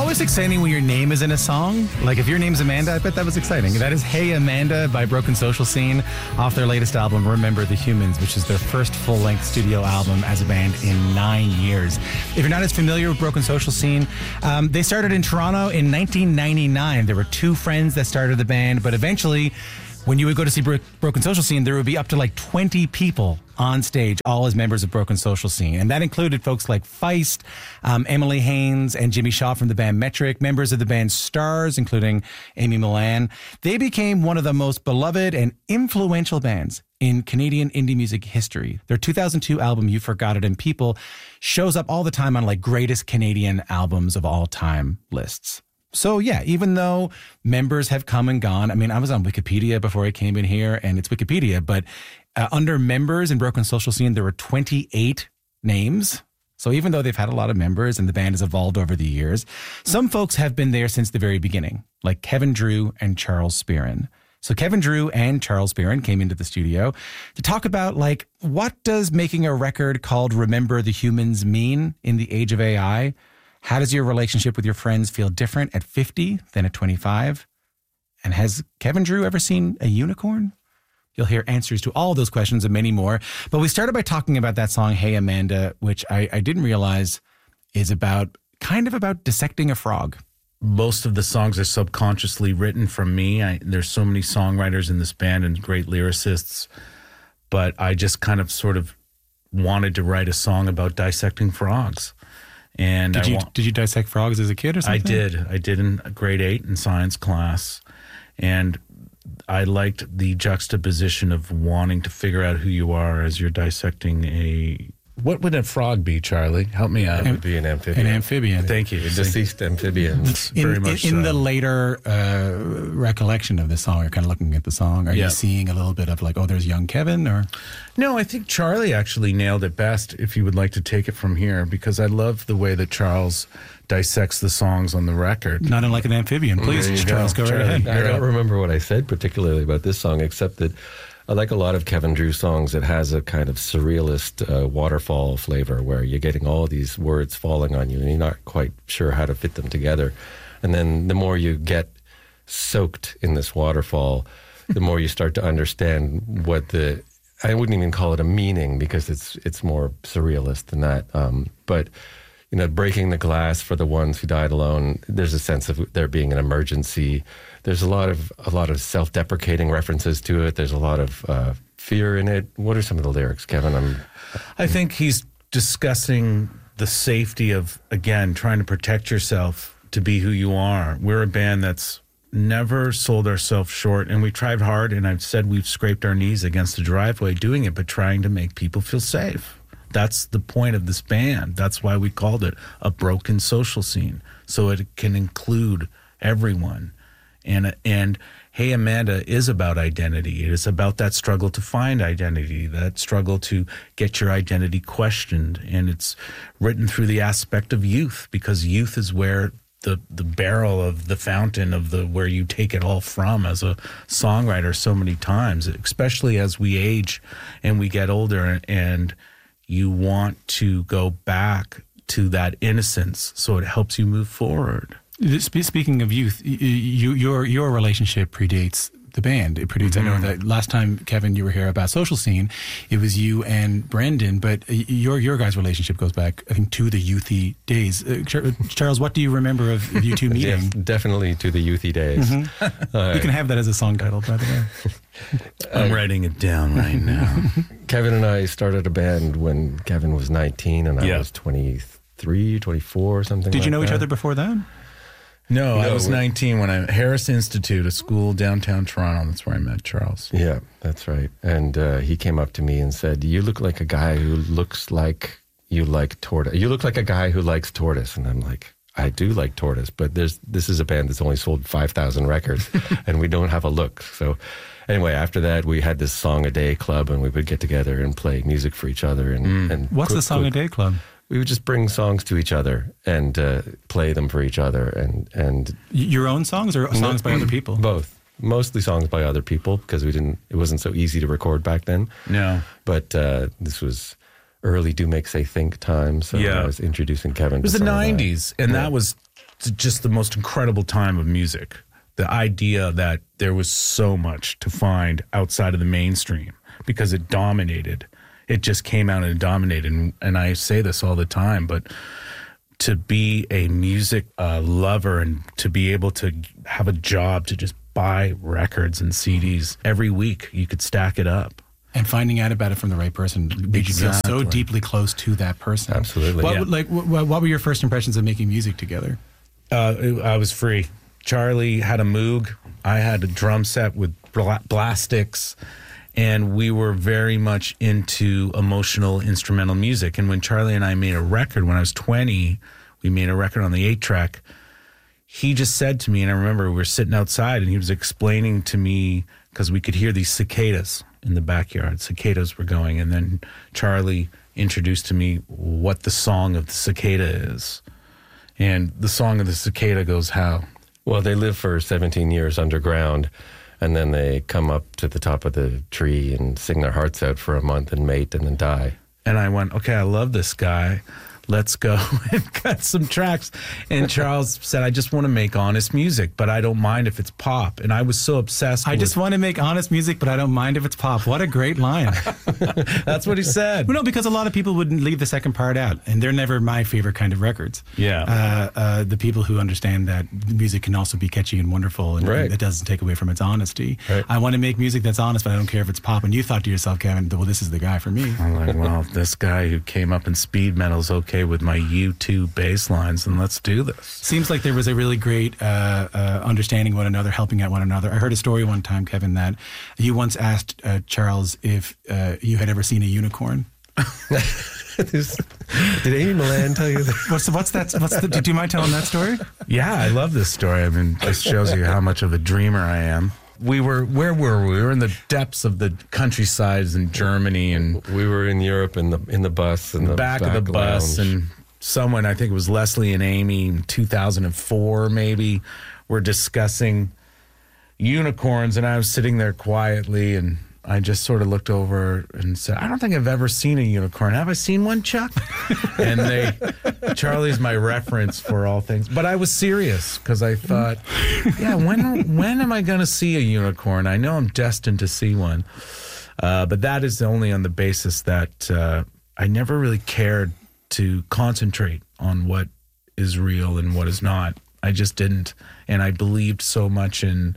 always exciting when your name is in a song. Like if your name's Amanda, I bet that was exciting. That is Hey Amanda by Broken Social Scene off their latest album, Remember the Humans, which is their first full-length studio album as a band in 9 years. If you're not as familiar with Broken Social Scene, they started in Toronto in 1999. There were two friends that started the band, but eventually when you would go to see Broken Social Scene, there would be up to like 20 people on stage, all as members of Broken Social Scene. And that included folks like Feist, Emily Haynes, and Jimmy Shaw from the band Metric, members of the band Stars, including Amy Milan. They became one of the most beloved and influential bands in Canadian indie music history. Their 2002 album, You Forgot It, and People, shows up all the time on like greatest Canadian albums of all time lists. So yeah, even though members have come and gone, I mean, I was on Wikipedia before I came in here, and it's Wikipedia, but under members in Broken Social Scene, there were 28 names. So even though they've had a lot of members and the band has evolved over the years, some folks have been there since the very beginning, like Kevin Drew and Charles Spearin. So Kevin Drew and Charles Spearin came into the studio to talk about, like, what does making a record called Remember the Humans mean in the age of AI? How does your relationship with your friends feel different at 50 than at 25? And has Kevin Drew ever seen a unicorn? You'll hear answers to all of those questions and many more. But we started by talking about that song, Hey Amanda, which I didn't realize is kind of about dissecting a frog. Most of the songs are subconsciously written from me. There's so many songwriters in this band and great lyricists, but I just kind of sort of wanted to write a song about dissecting frogs. And did you dissect frogs as a kid or something? I did in grade 8 in science class. And I liked the juxtaposition of wanting to figure out who you are as you're dissecting what would a frog be, Charlie? Help me out. It would be an amphibian. An amphibian. Thank you. A deceased amphibian. Very much in so. the later recollection of the song, you're kind of looking at the song. Are you seeing a little bit of like, oh, there's young Kevin? Or no, I think Charlie actually nailed it best, if you would like to take it from here, because I love the way that Charles dissects the songs on the record. Not unlike an amphibian. Please, Charles, go right ahead. I don't remember what I said particularly about this song, except that I like a lot of Kevin Drew songs. It has a kind of surrealist waterfall flavor where you're getting all these words falling on you and you're not quite sure how to fit them together. And then the more you get soaked in this waterfall, the more you start to understand I wouldn't even call it a meaning because it's more surrealist than that. But you know, breaking the glass for the ones who died alone, there's a sense of there being an emergency. There's a lot of self-deprecating references to it. There's a lot of fear in it. What are some of the lyrics, Kevin? I think he's discussing the safety of, again, trying to protect yourself to be who you are. We're a band that's never sold ourselves short, and we tried hard, and I've said we've scraped our knees against the driveway doing it, but trying to make people feel safe. That's the point of this band. That's why we called it a Broken Social Scene, so it can include everyone. And Hey Amanda is about identity. It is about that struggle to find identity, that struggle to get your identity questioned. And it's written through the aspect of youth, because youth is where the barrel of the fountain of where you take it all from as a songwriter so many times, especially as we age and we get older, and you want to go back to that innocence so it helps you move forward. Speaking of youth, your relationship predates the band. It predates. I know that last time, Kevin, you were here about Social Scene, it was you and Brendan, but your guys' relationship goes back, I think, to the youthy days. Charles, what do you remember of you two meeting? Yes, definitely to the youthy days. You can have that as a song title, by the way. I'm writing it down right now. Kevin and I started a band when Kevin was 19 and I was 23, 24, something like that. Did you know each other before that? No, I was 19 when Harris Institute, a school downtown Toronto. That's where I met Charles. Yeah, that's right. And he came up to me and said, "You look like a guy who looks like you like tortoise. You look like a guy who likes tortoise." And I'm like, I do like tortoise, but this is a band that's only sold 5,000 records, and we don't have a look. So anyway, after that, we had this Song a Day club, and we would get together and play music for each other. And what's the Song a Day club? We would just bring songs to each other and play them for each other. And your own songs or songs by other people? Both. Mostly songs by other people, because it wasn't so easy to record back then. No. But this was early Do Make Say Think time, so I was introducing Kevin. It was the 90s, and that was just the most incredible time of music. The idea that there was so much to find outside of the mainstream because it dominated. It just came out and dominated. And I say this all the time, but to be a music lover and to be able to have a job to just buy records and CDs every week, you could stack it up. And finding out about it from the right person made you feel so deeply close to that person. Absolutely. What were your first impressions of making music together? I was free. Charlie had a Moog. I had a drum set with Blastics. And we were very much into emotional instrumental music. And when Charlie and I made a record, when I was 20, we made a record on the 8-track. He just said to me, and I remember we were sitting outside and he was explaining to me, because we could hear these cicadas in the backyard. Cicadas were going. And then Charlie introduced to me what the song of the cicada is. And the song of the cicada goes how? Well, they live for 17 years underground, and then they come up to the top of the tree and sing their hearts out for a month and mate and then die. And I went, okay, I love this guy. Let's go and cut some tracks. And Charles said, I just want to make honest music, but I don't mind if it's pop. And I was so obsessed I just want to make honest music, but I don't mind if it's pop. What a great line. That's what he said. Well, no, because a lot of people would leave the second part out, and they're never my favorite kind of records. Yeah. The people who understand that music can also be catchy and wonderful, and Right. it doesn't take away from its honesty. Right. I want to make music that's honest, but I don't care if it's pop. And you thought to yourself, Kevin, well, this is the guy for me. I'm like, well, this guy who came up in speed metal's okay with my U2 bass lines, and let's do this. Seems like there was a really great understanding one another, helping out one another. I heard a story one time, Kevin, that you once asked Charles if you had ever seen a unicorn. Did Amy Milan tell you that? Do you mind telling that story? Yeah, I love this story. I mean, this shows you how much of a dreamer I am. Where were we? We were in the depths of the countrysides in Germany, and We were in Europe in the bus, in the back of the bus, lounge. and someone, I think it was Leslie and Amy in 2004 maybe, were discussing unicorns, and I was sitting there quietly, and I just sort of looked over and said, I don't think I've ever seen a unicorn. Have I seen one, Chuck? And Charlie's my reference for all things. But I was serious because I thought, yeah, when am I going to see a unicorn? I know I'm destined to see one. But that is only on the basis that I never really cared to concentrate on what is real and what is not. I just didn't. And I believed so much in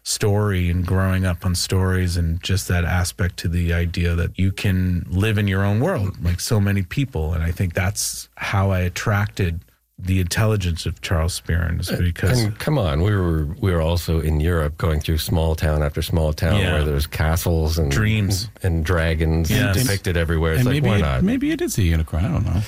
story and growing up on stories and just that aspect to the idea that you can live in your own world like so many people. And I think that's how I attracted the intelligence of Charles Spearin, is because And come on, we were also in Europe, going through small town after small town, Yeah. where there's castles and Dreams and dragons Yes. depicted everywhere. It's And like, why not? maybe you did see a unicorn. I don't know.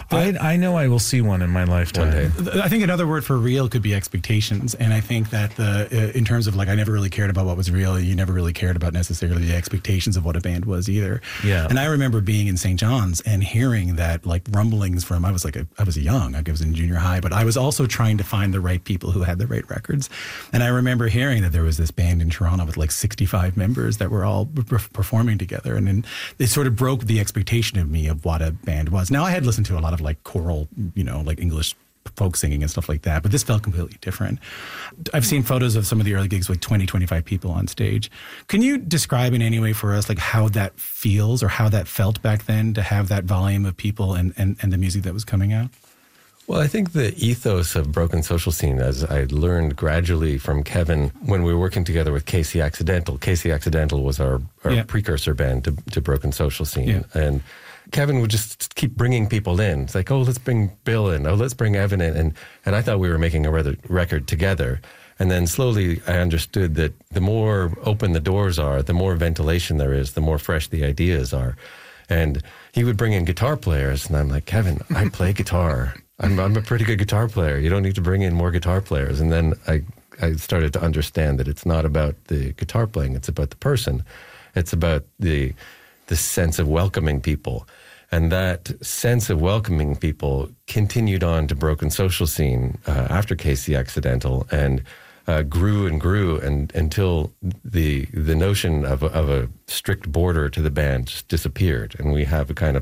I know I will see one in my lifetime. One day. I think another word for real could be expectations. And I think that in terms of like, I never really cared about what was real. You never really cared about necessarily the expectations of what a band was either. Yeah. And I remember being in St. John's and hearing that like rumblings from, I was young, I was in junior high, but I was also trying to find the right people who had the right records. And I remember hearing that there was this band in Toronto with like 65 members that were all performing together. And then it sort of broke the expectation of me of what a band was. Now I had listened to a lot of like choral, like English folk singing and stuff like that, but this felt completely different. I've seen photos of some of the early gigs with 20, 25 people on stage. Can you describe in any way for us like how that feels or how that felt back then to have that volume of people and the music that was coming out? Well, I think the ethos of Broken Social Scene, as I learned gradually from Kevin when we were working together with Casey Accidental. Casey Accidental was our precursor band to Broken Social Scene. Yeah. And Kevin would just keep bringing people in. It's like, oh, let's bring Bill in. Oh, let's bring Evan in. And I thought we were making a record together. And then slowly I understood that the more open the doors are, the more ventilation there is, the more fresh the ideas are. And he would bring in guitar players, and I'm like, Kevin, I play guitar. I'm a pretty good guitar player. You don't need to bring in more guitar players. And then I started to understand that it's not about the guitar playing, it's about the person. It's about the sense of welcoming people. And that sense of welcoming people continued on to Broken Social Scene after Casey Accidental, and grew and grew until the notion of a strict border to the band just disappeared. And we have a kind of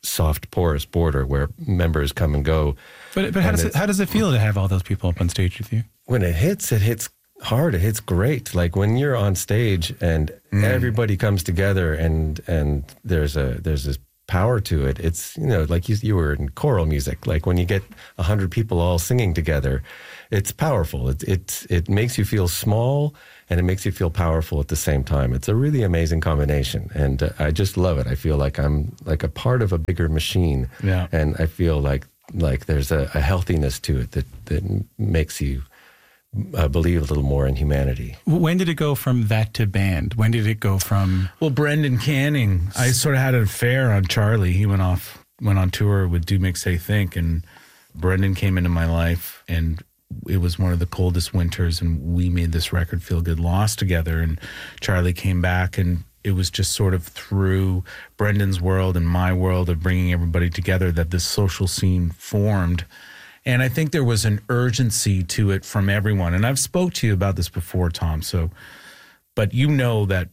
soft, porous border where members come and go. But how does it feel to have all those people up on stage with you? When it hits hard. It hits great. Like when you're on stage and everybody comes together and there's this power to it. It's, like you were in choral music. Like when you get 100 people all singing together, it's powerful. It makes you feel small and it makes you feel powerful at the same time. It's a really amazing combination, and I just love it. I feel like I'm like a part of a bigger machine, and I feel like there's a healthiness to it that makes you believe a little more in humanity. When did it go from that to band? When did it go from... Well, Brendan Canning, I sort of had an affair on Charlie. He went on tour with Do Make Say Think, and Brendan came into my life, and it was one of the coldest winters, and we made this record, Feel Good Lost, together, and Charlie came back, and it was just sort of through Brendan's world and my world of bringing everybody together that this social scene formed. And I think there was an urgency to it from everyone. And I've spoke to you about this before, Tom. But you know that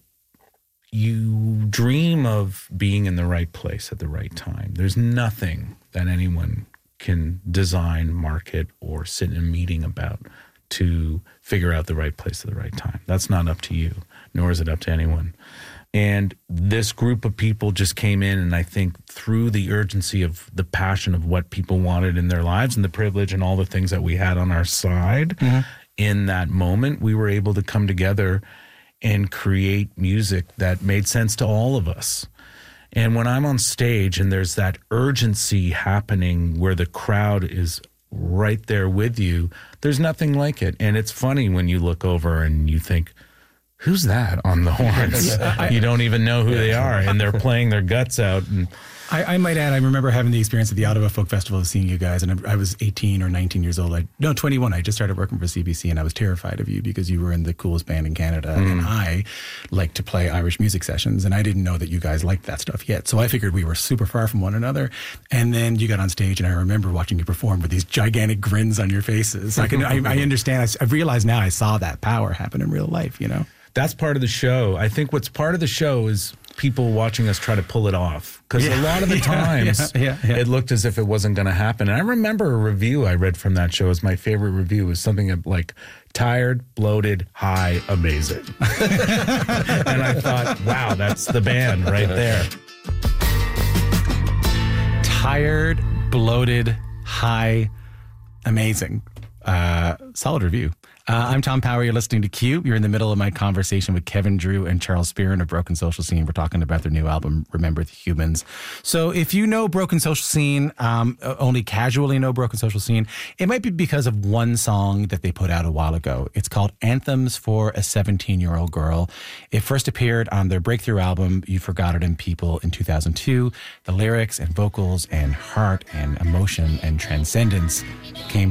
you dream of being in the right place at the right time. There's nothing that anyone can design, market, or sit in a meeting about to figure out the right place at the right time. That's not up to you, nor is it up to anyone. And this group of people just came in, and I think through the urgency of the passion of what people wanted in their lives and the privilege and all the things that we had on our side in that moment, we were able to come together and create music that made sense to all of us. And when I'm on stage and there's that urgency happening where the crowd is right there with you, there's nothing like it. And it's funny when you look over and you think, who's that on the horns? You don't even know who they are, and they're playing their guts out. And I might add, I remember having the experience at the Ottawa Folk Festival of seeing you guys, and I was 18 or 19 years old. 21. I just started working for CBC, and I was terrified of you because you were in the coolest band in Canada, and I like to play Irish music sessions, and I didn't know that you guys liked that stuff yet. So I figured we were super far from one another. And then you got on stage, and I remember watching you perform with these gigantic grins on your faces. I understand. I realize now I saw that power happen in real life, That's part of the show. I think what's part of the show is people watching us try to pull it off. Because a lot of the times it looked as if it wasn't going to happen. And I remember a review I read from that show as my favorite review was something like, tired, bloated, high, amazing. And I thought, wow, that's the band right there. Tired, bloated, high, amazing. Solid review. I'm Tom Power. You're listening to Q. You're in the middle of my conversation with Kevin Drew and Charles Spearin of Broken Social Scene. We're talking about their new album, Remember the Humans. So if you know Broken Social Scene, only casually know Broken Social Scene, it might be because of one song that they put out a while ago. It's called Anthems for a 17-Year-Old Girl. It first appeared on their breakthrough album, You Forgot It in People, in 2002. The lyrics and vocals and heart and emotion and transcendence came